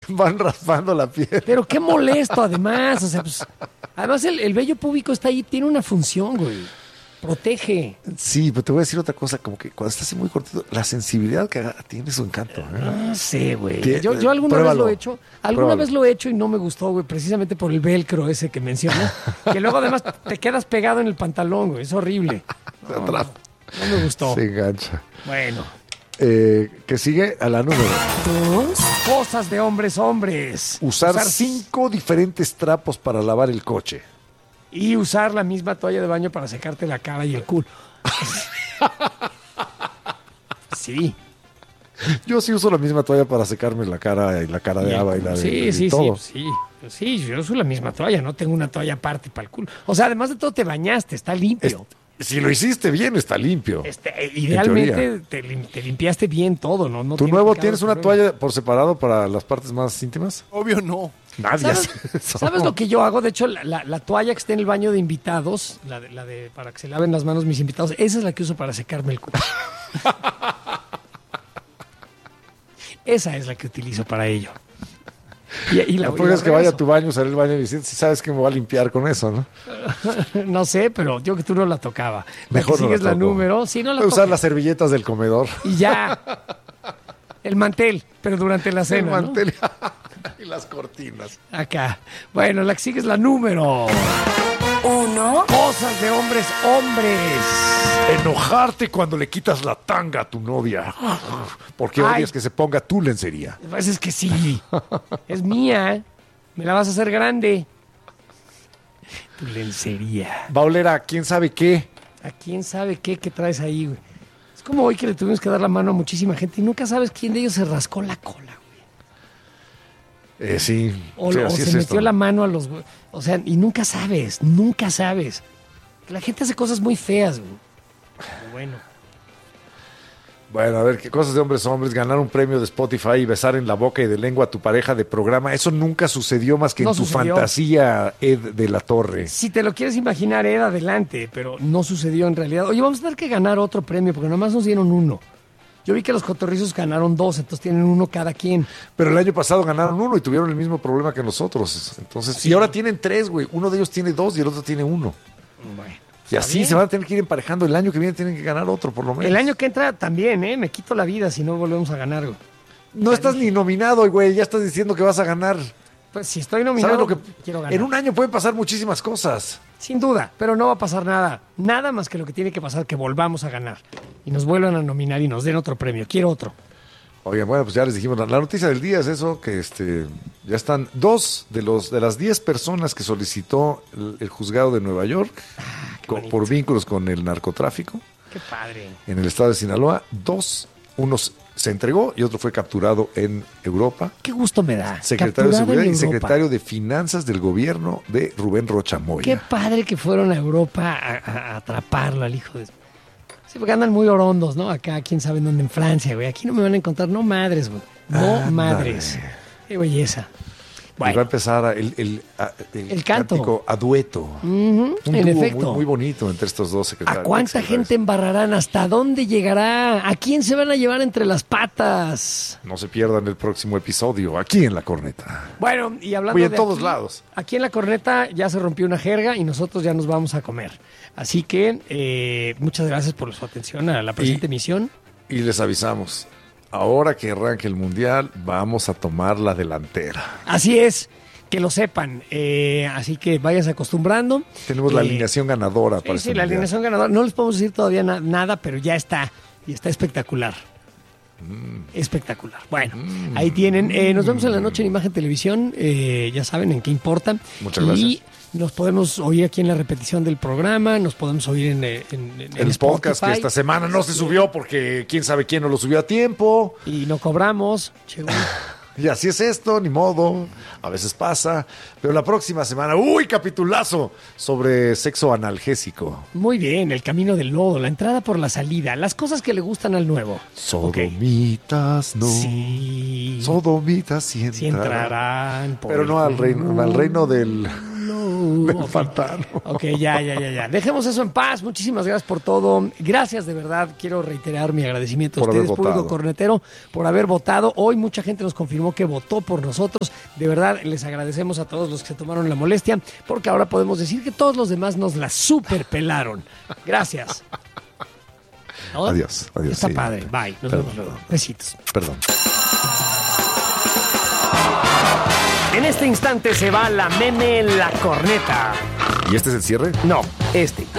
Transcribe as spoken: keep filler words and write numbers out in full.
van raspando la piel. Pero qué molesto, además. O sea, pues, además, el, el vello púbico está ahí, tiene una función, güey. Protege. Sí, pero te voy a decir otra cosa, como que cuando estás así muy cortito, la sensibilidad que haga tiene su encanto. ¿eh? No sé, güey. Tie- Yo, yo alguna pruébalo. vez lo he hecho, alguna Pruébalo. vez lo he hecho y no me gustó, güey, precisamente por el velcro ese que mencionas, que luego además te quedas pegado en el pantalón, güey, es horrible. Se No, atrapa. no me gustó. Se engancha. Bueno. Eh, que sigue a la número. Dos cosas de hombres hombres. Usar, cinco diferentes trapos para lavar el coche. Y usar la misma toalla de baño para secarte la cara y el culo. Sí. Yo sí uso la misma toalla para secarme la cara y la cara de Y el Ava y culo. la de Sí, y sí, todo. sí, sí. Sí, yo uso la misma toalla, no tengo una toalla aparte para el culo. O sea, además de todo te bañaste, está limpio. Es- si lo hiciste bien, está limpio. Este, teoría. idealmente te, lim- te limpiaste bien todo, ¿no? no ¿Tu tiene nuevo pecado tienes una tu toalla por separado para las partes más íntimas? Obvio no. Nadie ¿Sabes, hace eso. ¿Sabes lo que yo hago? De hecho, la, la- la toalla que está en el baño de invitados, la de, la de para que se laven las manos mis invitados, esa es la que uso para secarme el culo. Esa es la que utilizo para ello. Y, y la, No y puedes la que vaya a regreso. tu baño, usar el baño y decir, si sabes que me voy a limpiar con eso, ¿no? No sé, pero yo que tú no la tocaba. La Mejor que no sigues la la, toco. número, sí, no la Voy a usar toques. las servilletas del comedor. Y ya. El mantel, pero durante la El cena, ¿no? mantel y las cortinas. Acá. Bueno, la que sigue es la número. Uno. Cosas de hombres, hombres. Enojarte cuando le quitas la tanga a tu novia. Porque Ay. odias que se ponga tu lencería. Pues es que sí. Es mía. Me la vas a hacer grande. Tu lencería. Va a oler a quién sabe qué. ¿A quién sabe qué, qué traes ahí, güey? Es como hoy que le tuvimos que dar la mano a muchísima gente y nunca sabes quién de ellos se rascó la cola, güey. Eh, sí. O, Sí, o así se es metió esto. la mano a los... O sea, y nunca sabes, nunca sabes. La gente hace cosas muy feas, güey. Pero bueno. Bueno, a ver, qué cosas de hombres hombres, ganar un premio de Spotify y besar en la boca y de lengua a tu pareja de programa, eso nunca sucedió más que No en tu sucedió. fantasía, Ed de la Torre. Si te lo quieres imaginar, Ed, adelante, pero no sucedió en realidad. Oye, vamos a tener que ganar otro premio porque nomás nos dieron uno. Yo vi que los cotorrizos ganaron dos, entonces tienen uno cada quien. Pero el año pasado ganaron uno y tuvieron el mismo problema que nosotros. Entonces, y ahora tienen tres, güey. Uno de ellos tiene dos y el otro tiene uno. Bueno. Y así bien. se van a tener que ir emparejando. El año que viene tienen que ganar otro, por lo menos. El año que entra también, ¿eh? Me quito la vida si no volvemos a ganar, güey. No estás ni nominado, güey. Ya estás diciendo que vas a ganar. Pues si estoy nominado, ¿Sabes lo que quiero ganar. En un año pueden pasar muchísimas cosas. Sin duda, pero no va a pasar nada. Nada más que lo que tiene que pasar, que volvamos a ganar. Y nos vuelvan a nominar y nos den otro premio. Quiero otro. Oigan, bueno, pues ya les dijimos, la, la noticia del día es eso, que este ya están dos de los de las diez personas que solicitó el, el juzgado de Nueva York co- bonito. por vínculos con el narcotráfico Qué padre. en el estado de Sinaloa. Dos, uno se entregó y otro fue capturado en Europa. Qué gusto me da. Secretario de Capturado Seguridad en y Europa. secretario de Finanzas del gobierno de Rubén Rocha Moya. Qué padre que fueron a Europa a, a- a atraparlo al hijo de... Sí, porque andan muy orondos, ¿no? Acá, quién sabe en dónde, en Francia, güey. Aquí no me van a encontrar, no madres, güey. No Ándale. madres. Qué belleza. Y va a Bueno, empezar a- el, el, a- el El canto. cántico a dueto. ujú, Un en dúo efecto. Muy, muy bonito entre estos dos secretarios. ¿A cuánta secretarios. gente embarrarán? ¿Hasta dónde llegará? ¿A quién se van a llevar entre las patas? No se pierdan el próximo episodio aquí en La Corneta. Bueno, y hablando Oye, en de todos aquí, lados. Aquí en La Corneta ya se rompió una jerga y nosotros ya nos vamos a comer. Así que eh, muchas gracias por su atención a la presente Y- emisión. Y les avisamos, ahora que arranque el Mundial, vamos a tomar la delantera. Así es, que lo sepan. Eh, así que váyanse acostumbrando. Tenemos la Eh, alineación ganadora Sí, para sí, este la Mundial. alineación ganadora. No les podemos decir todavía na- nada, pero ya está. Y está espectacular. Espectacular. Bueno, ahí tienen. Eh, nos vemos en la noche en Imagen Televisión. Eh, ya saben en qué importa. Muchas Y gracias. nos podemos oír aquí en la repetición del programa. Nos podemos oír en, eh, en, en El podcast que Spotify. esta semana no se subió porque quién sabe quién no lo subió a tiempo. Y no cobramos. Che, güey. Y así es esto, ni modo. A veces pasa. Pero la próxima semana, ¡uy, capitulazo! Sobre sexo analgésico. Muy bien, el camino del lodo, la entrada por la salida, las cosas que le gustan al nuevo. Ok. Sodomitas, no. Sí. Sodomitas sí Sí entrarán. entrarán por Pero el no al reino, al reino del... culo. Me ok. faltaron. Ok, ya, ya, ya, ya. Dejemos eso en paz. Muchísimas gracias por todo. Gracias, de verdad. Quiero reiterar mi agradecimiento a Por haber ustedes, público votado. cornetero, por haber votado. Hoy mucha gente nos confirmó que votó por nosotros. De verdad, les agradecemos a todos los que se tomaron la molestia, porque ahora podemos decir que todos los demás nos la superpelaron. Gracias. ¿No? Adiós, adiós, Está sí. padre. Bye. Nos Perdón, vemos luego. perdón. Besitos. Perdón. En este instante se va la meme La Corneta. ¿Y este es el cierre? No, este.